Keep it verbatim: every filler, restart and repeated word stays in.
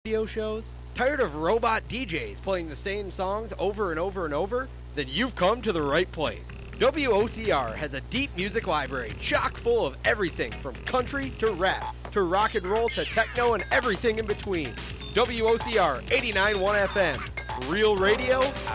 radio shows? Tired of robot D Js playing the same songs over and over and over? Then you've come to the right place. W O C R has a deep music library chock full of everything from country to rap to rock and roll to techno and everything in between. W O C R eighty-nine point one F M. Real radio